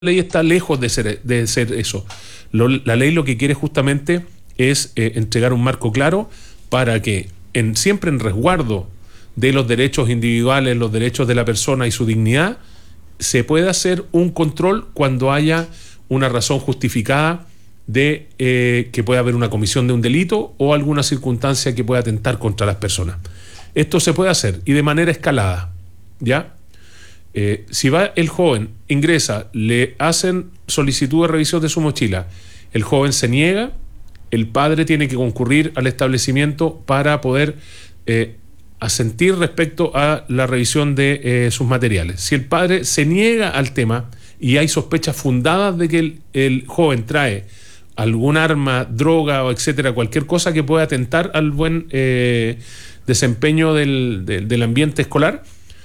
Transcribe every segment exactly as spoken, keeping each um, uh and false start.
ley está lejos de ser, de ser eso. Lo, la ley lo que quiere justamente es eh, entregar un marco claro para que en, siempre en resguardo de los derechos individuales, los derechos de la persona y su dignidad, se pueda hacer un control cuando haya una razón justificada de eh, que pueda haber una comisión de un delito o alguna circunstancia que pueda atentar contra las personas. Esto se puede hacer y de manera escalada, ¿ya? Eh, si va el joven, ingresa, le hacen solicitud de revisión de su mochila, el joven se niega, el padre tiene que concurrir al establecimiento para poder eh, asentir respecto a la revisión de eh, sus materiales. Si el padre se niega al tema y hay sospechas fundadas de que el, el joven trae algún arma, droga o etcétera, cualquier cosa que pueda atentar al buen eh, desempeño del, del, del ambiente escolar,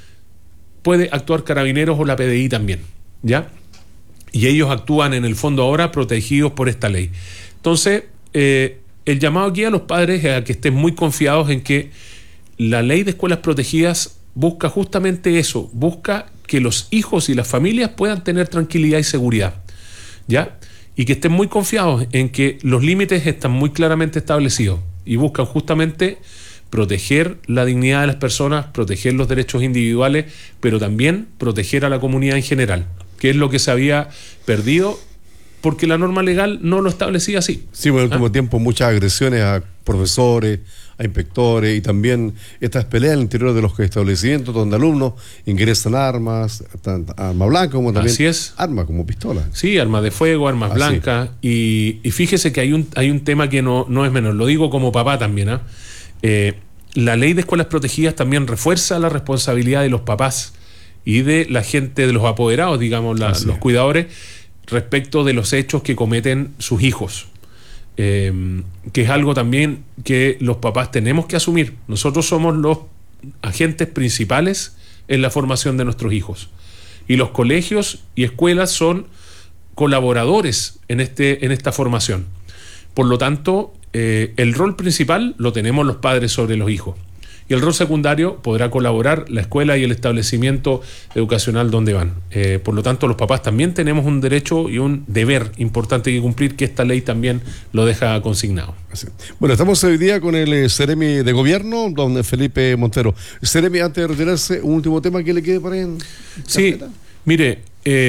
puede actuar Carabineros o la P D I también, ¿ya? Y ellos actúan en el fondo ahora protegidos por esta ley. Entonces, eh, el llamado aquí a los padres es a que estén muy confiados en que la ley de escuelas protegidas busca justamente eso, busca que los hijos y las familias puedan tener tranquilidad y seguridad, ¿ya? Y que estén muy confiados en que los límites están muy claramente establecidos y buscan justamente proteger la dignidad de las personas, proteger los derechos individuales, pero también proteger a la comunidad en general, que es lo que se había perdido porque la norma legal no lo establecía así. Sí, por el último ¿Ah? tiempo muchas agresiones a profesores, a inspectores y también estas peleas al interior de los establecimientos donde alumnos ingresan armas, armas blancas como también Así es. armas como pistolas. Sí, armas de fuego, armas Así. blancas y, y fíjese que hay un, hay un tema que no, no es menor, lo digo como papá también, ¿eh? Eh, la ley de escuelas protegidas también refuerza la responsabilidad de los papás y de la gente, de los apoderados, digamos, la, los cuidadores, respecto de los hechos que cometen sus hijos, eh, que es algo también que los papás tenemos que asumir. Nosotros somos los agentes principales en la formación de nuestros hijos y los colegios y escuelas son colaboradores en, este, en esta formación. Por lo tanto, Eh, el rol principal lo tenemos los padres sobre los hijos y el rol secundario podrá colaborar la escuela y el establecimiento educacional donde van. Eh, por lo tanto, los papás también tenemos un derecho y un deber importante que cumplir, que esta ley también lo deja consignado. Así. Bueno, estamos hoy día con el eh, Seremi de Gobierno, don Felipe Montero. Seremi, antes de retirarse, un último tema que le quede para en Sí, carpeta. Mire,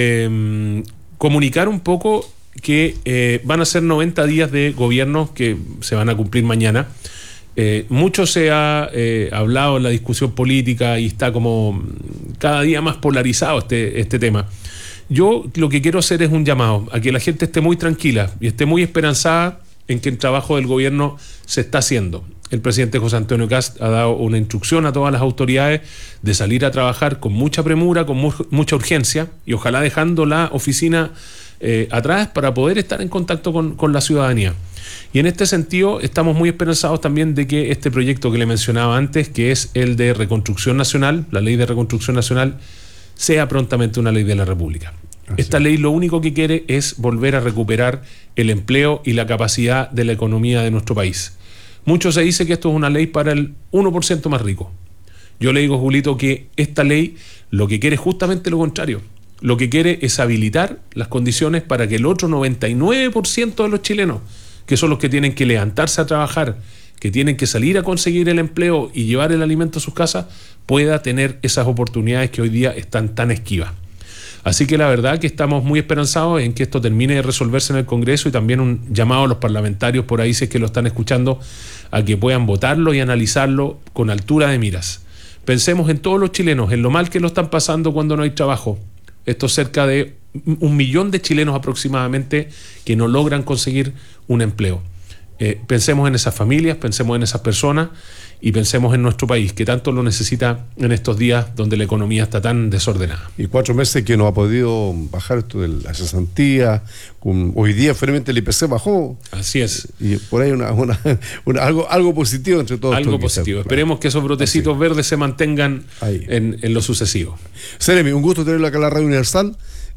eh, comunicar un poco que eh, van a ser noventa días de gobierno que se van a cumplir mañana. Eh, mucho se ha eh, hablado en la discusión política y está como cada día más polarizado este, este tema. Yo lo que quiero hacer es un llamado a que la gente esté muy tranquila y esté muy esperanzada en que el trabajo del gobierno se está haciendo. El presidente José Antonio Kast ha dado una instrucción a todas las autoridades de salir a trabajar con mucha premura, con mu mucha urgencia y ojalá dejando la oficina Eh, atrás para poder estar en contacto con, con la ciudadanía. Y en este sentido estamos muy esperanzados también de que este proyecto que le mencionaba antes, que es el de reconstrucción nacional, la ley de reconstrucción nacional, sea prontamente una ley de la República. Así. Esta ley lo único que quiere es volver a recuperar el empleo y la capacidad de la economía de nuestro país. Mucho se dice que esto es una ley para el uno por ciento más rico. Yo le digo, Julito, que esta ley lo que quiere es justamente lo contrario. Lo que quiere es habilitar las condiciones para que el otro noventa y nueve por ciento de los chilenos, que son los que tienen que levantarse a trabajar, que tienen que salir a conseguir el empleo y llevar el alimento a sus casas, pueda tener esas oportunidades que hoy día están tan esquivas. Así que la verdad que estamos muy esperanzados en que esto termine de resolverse en el Congreso y también un llamado a los parlamentarios por ahí, si es que lo están escuchando, a que puedan votarlo y analizarlo con altura de miras. Pensemos en todos los chilenos, en lo mal que lo están pasando cuando no hay trabajo. Estos cerca de un millón de chilenos aproximadamente que no logran conseguir un empleo. Eh, pensemos en esas familias, pensemos en esas personas y pensemos en nuestro país, que tanto lo necesita en estos días donde la economía está tan desordenada. Y cuatro meses que no ha podido bajar esto de la cesantía, con, hoy día finalmente el I P C bajó. Así es. Y por ahí una, una, una, algo, algo positivo entre todos. Algo positivo. Quizás, Esperemos que esos brotecitos Así. verdes se mantengan en, en lo sucesivo. Seremi, un gusto tenerlo acá en la Radio Universal.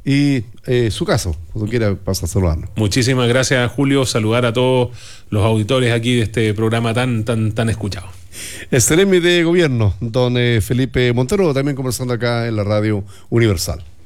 Y eh, su caso, cuando quiera pasa a saludarnos. Muchísimas gracias, Julio. Saludar a todos los auditores aquí de este programa tan, tan, tan escuchado. El Seremi de Gobierno, don eh, Felipe Montero, también conversando acá en la Radio Universal.